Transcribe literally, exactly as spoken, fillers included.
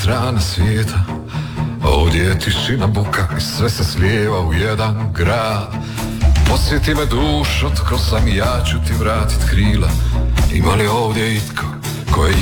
strana svijeta. Ovdje je tišina, buka i sve se slijeva u jedan grad. Posjeti me dušo, tko sam i ja ću ti vratit krila. Ima li ovdje itko ko je